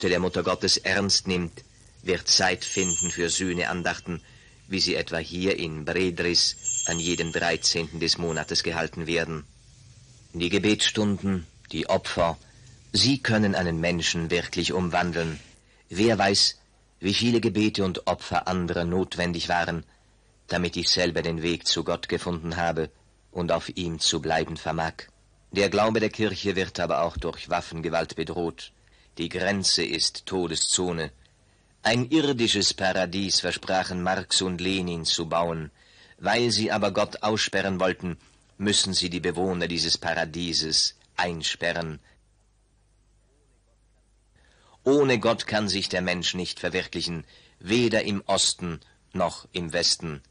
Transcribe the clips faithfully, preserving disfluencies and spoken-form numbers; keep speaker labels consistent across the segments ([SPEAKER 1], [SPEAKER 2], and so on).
[SPEAKER 1] der Mutter Gottes ernst nimmt, wird Zeit finden für Sühneandachten, wie sie etwa hier in Bredris an jedem dreizehnten des Monates gehalten werden. Die Gebetsstunden, die Opfer, sie können einen Menschen wirklich umwandeln. Wer weiß, wie viele Gebete und Opfer anderer notwendig waren, damit ich selber den Weg zu Gott gefunden habe und auf ihm zu bleiben vermag. Der Glaube der Kirche wird aber auch durch Waffengewalt bedroht. Die Grenze ist Todeszone. Ein irdisches Paradies versprachen Marx und Lenin zu bauen. Weil sie aber Gott aussperren wollten, müssen sie die Bewohner dieses Paradieses einsperren. Ohne Gott kann sich der Mensch nicht verwirklichen, weder im Osten noch im Westen.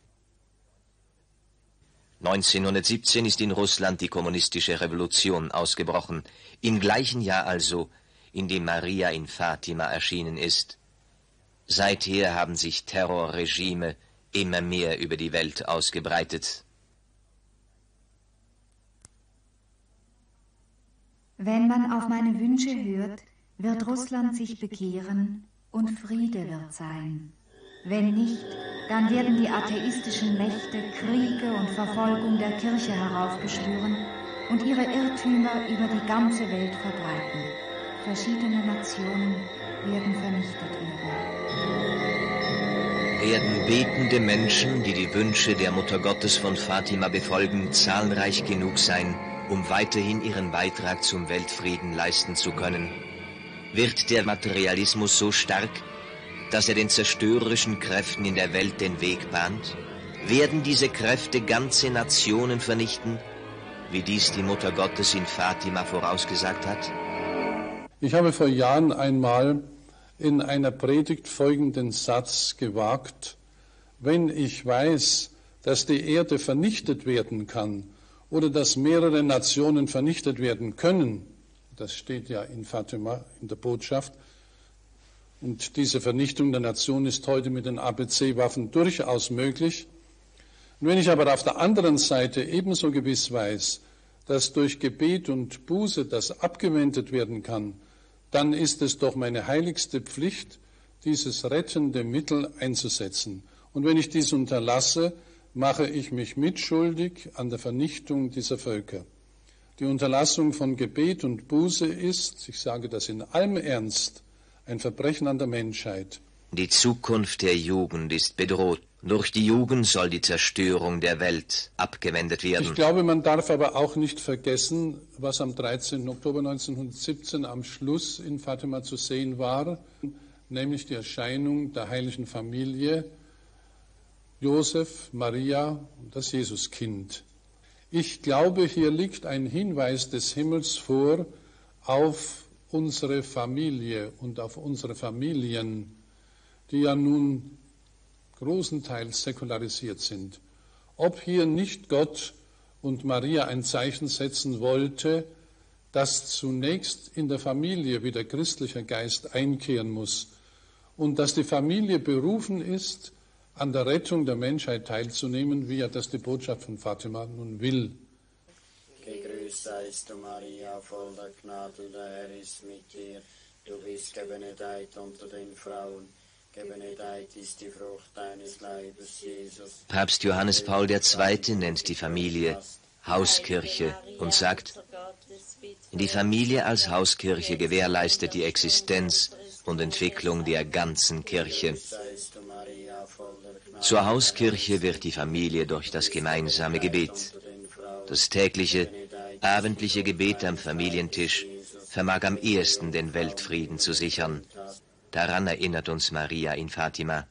[SPEAKER 1] neunzehnhundertsiebzehn ist in Russland die kommunistische Revolution ausgebrochen, im gleichen Jahr also, in dem Maria in Fatima erschienen ist. Seither haben sich Terrorregime immer mehr über die Welt ausgebreitet.
[SPEAKER 2] Wenn man auf meine Wünsche hört, wird Russland sich bekehren und Friede wird sein. Wenn nicht, dann werden die atheistischen Mächte Kriege und Verfolgung der Kirche heraufbeschwören und ihre Irrtümer über die ganze Welt verbreiten. Verschiedene Nationen werden vernichtet werden.
[SPEAKER 1] Werden betende Menschen, die die Wünsche der Mutter Gottes von Fatima befolgen, zahlreich genug sein, um weiterhin ihren Beitrag zum Weltfrieden leisten zu können? Wird der Materialismus so stark, dass er den zerstörerischen Kräften in der Welt den Weg bahnt? Werden diese Kräfte ganze Nationen vernichten, wie dies die Mutter Gottes in Fatima vorausgesagt hat?
[SPEAKER 3] Ich habe vor Jahren einmal in einer Predigt folgenden Satz gewagt: Wenn ich weiß, dass die Erde vernichtet werden kann oder dass mehrere Nationen vernichtet werden können, das steht ja in Fatima in der Botschaft, und diese Vernichtung der Nation ist heute mit den A B C-Waffen durchaus möglich. Und wenn ich aber auf der anderen Seite ebenso gewiss weiß, dass durch Gebet und Buße das abgewendet werden kann, dann ist es doch meine heiligste Pflicht, dieses rettende Mittel einzusetzen. Und wenn ich dies unterlasse, mache ich mich mitschuldig an der Vernichtung dieser Völker. Die Unterlassung von Gebet und Buße ist, ich sage das in allem Ernst, ein Verbrechen an der Menschheit.
[SPEAKER 1] Die Zukunft der Jugend ist bedroht. Durch die Jugend soll die Zerstörung der Welt abgewendet werden.
[SPEAKER 3] Ich glaube, man darf aber auch nicht vergessen, was am dreizehnten Oktober neunzehnhundertsiebzehn am Schluss in Fatima zu sehen war, nämlich die Erscheinung der heiligen Familie, Josef, Maria und das Jesuskind. Ich glaube, hier liegt ein Hinweis des Himmels vor auf unsere Familie und auf unsere Familien, die ja nun großenteils säkularisiert sind. Ob hier nicht Gott und Maria ein Zeichen setzen wollte, dass zunächst in der Familie wieder christlicher Geist einkehren muss und dass die Familie berufen ist, an der Rettung der Menschheit teilzunehmen, wie ja das die Botschaft von Fatima nun will.
[SPEAKER 4] Gegrüßt seist du, Maria, voll der Gnade, der Herr ist mit dir. Du bist gebenedeit unter den Frauen. Gebenedeit ist die Frucht deines Leibes, Jesus.
[SPEAKER 1] Papst Johannes Paul der Zweite nennt die Familie Hauskirche und sagt, die Familie als Hauskirche gewährleistet die Existenz und Entwicklung der ganzen Kirche. Zur Hauskirche wird die Familie durch das gemeinsame Gebet. Das tägliche, abendliche Gebet am Familientisch vermag am ehesten den Weltfrieden zu sichern. Daran erinnert uns Maria in Fatima.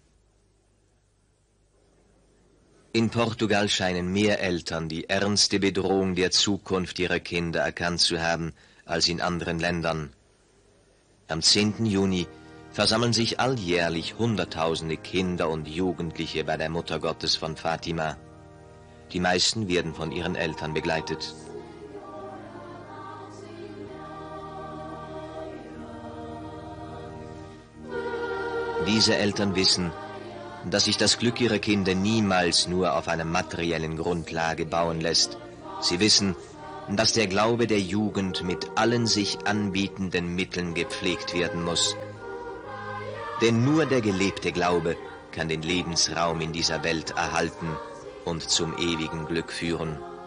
[SPEAKER 1] In Portugal scheinen mehr Eltern die ernste Bedrohung der Zukunft ihrer Kinder erkannt zu haben als in anderen Ländern. Am zehnten Juni versammeln sich alljährlich Hunderttausende Kinder und Jugendliche bei der Mutter Gottes von Fatima. Die meisten werden von ihren Eltern begleitet. Diese Eltern wissen, dass sich das Glück ihrer Kinder niemals nur auf einer materiellen Grundlage bauen lässt. Sie wissen, dass der Glaube der Jugend mit allen sich anbietenden Mitteln gepflegt werden muss. Denn nur der gelebte Glaube kann den Lebensraum in dieser Welt erhalten und zum ewigen Glück führen.